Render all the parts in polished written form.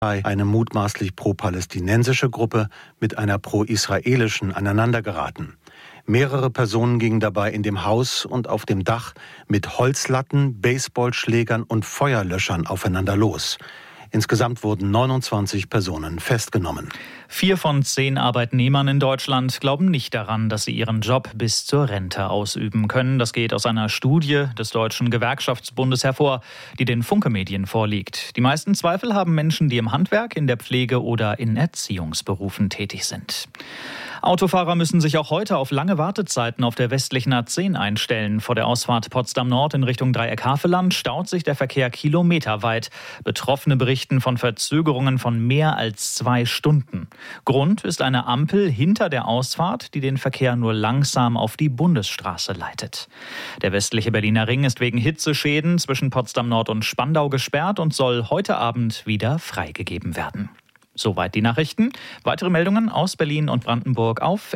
eine mutmaßlich pro-palästinensische Gruppe mit einer pro-israelischen aneinandergeraten. Mehrere Personen gingen dabei in dem Haus und auf dem Dach mit Holzlatten, Baseballschlägern und Feuerlöschern aufeinander los. Insgesamt wurden 29 Personen festgenommen. 4 von 10 Arbeitnehmern in Deutschland glauben nicht daran, dass sie ihren Job bis zur Rente ausüben können. Das geht aus einer Studie des Deutschen Gewerkschaftsbundes hervor, die den Funke-Medien vorliegt. Die meisten Zweifel haben Menschen, die im Handwerk, in der Pflege oder in Erziehungsberufen tätig sind. Autofahrer müssen sich auch heute auf lange Wartezeiten auf der westlichen A10 einstellen. Vor der Ausfahrt Potsdam Nord in Richtung Dreieck-Havelland staut sich der Verkehr kilometerweit. Betroffene berichten von Verzögerungen von mehr als 2 Stunden. Grund ist eine Ampel hinter der Ausfahrt, die den Verkehr nur langsam auf die Bundesstraße leitet. Der westliche Berliner Ring ist wegen Hitzeschäden zwischen Potsdam Nord und Spandau gesperrt und soll heute Abend wieder freigegeben werden. Soweit die Nachrichten. Weitere Meldungen aus Berlin und Brandenburg auf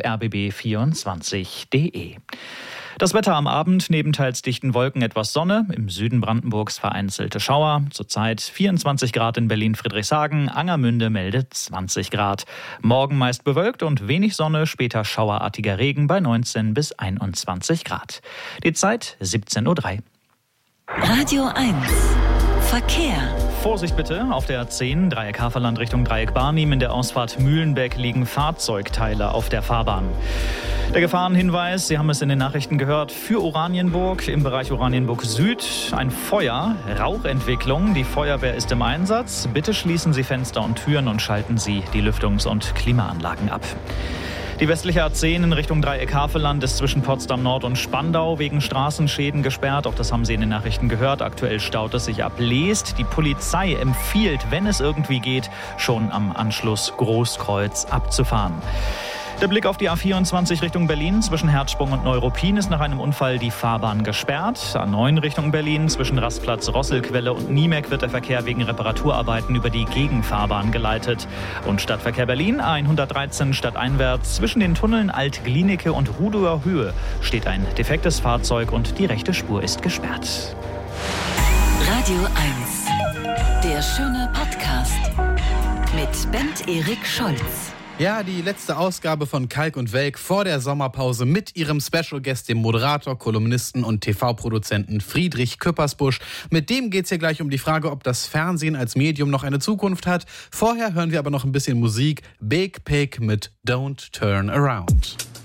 rbb24.de. Das Wetter am Abend, neben teils dichten Wolken etwas Sonne, im Süden Brandenburgs vereinzelte Schauer. Zurzeit 24 Grad in Berlin-Friedrichshagen, Angermünde meldet 20 Grad. Morgen meist bewölkt und wenig Sonne, später schauerartiger Regen bei 19 bis 21 Grad. Die Zeit 17:03 Uhr. Radio 1 Verkehr. Vorsicht bitte, auf der A10 Dreieck-Havelland Richtung Dreieck-Barnim. In der Ausfahrt Mühlenbeck liegen Fahrzeugteile auf der Fahrbahn. Der Gefahrenhinweis, Sie haben es in den Nachrichten gehört, für Oranienburg im Bereich Oranienburg Süd ein Feuer, Rauchentwicklung. Die Feuerwehr ist im Einsatz. Bitte schließen Sie Fenster und Türen und schalten Sie die Lüftungs- und Klimaanlagen ab. Die westliche A10 in Richtung Dreieck-Havelland ist zwischen Potsdam Nord und Spandau wegen Straßenschäden gesperrt. Auch das haben Sie in den Nachrichten gehört. Aktuell staut es sich ab Leest. Die Polizei empfiehlt, wenn es irgendwie geht, schon am Anschluss Großkreuz abzufahren. Der Blick auf die A24 Richtung Berlin. Zwischen Herzsprung und Neuruppin ist nach einem Unfall die Fahrbahn gesperrt. A9 Richtung Berlin. Zwischen Rastplatz Rosselquelle und Niemek wird der Verkehr wegen Reparaturarbeiten über die Gegenfahrbahn geleitet. Und Stadtverkehr Berlin, A113 stadteinwärts. Zwischen den Tunneln Alt-Glienicke und Rudower Höhe steht ein defektes Fahrzeug und die rechte Spur ist gesperrt. Radio 1, der schöne Podcast mit Bent Erik Scholz. Ja, die letzte Ausgabe von Kalk und Welk vor der Sommerpause mit ihrem Special Guest, dem Moderator, Kolumnisten und TV-Produzenten Friedrich Küppersbusch. Mit dem geht's hier gleich um die Frage, ob das Fernsehen als Medium noch eine Zukunft hat. Vorher hören wir aber noch ein bisschen Musik. Big Pig mit Don't Turn Around.